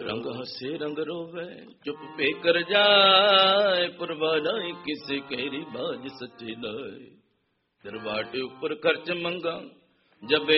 रंग हसे रंग रोवे चुप पे कर जाए, परवानाई किसे कहरी बाज सच्चे लाए। दरबाटे ऊपर खर्च मंगा जबे